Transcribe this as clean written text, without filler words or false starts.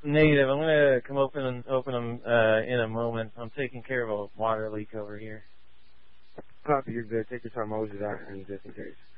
Negative. I'm gonna come open them in a moment. I'm taking care of a water leak over here. Copy, you're good. Take your time. I was just asking you just in case.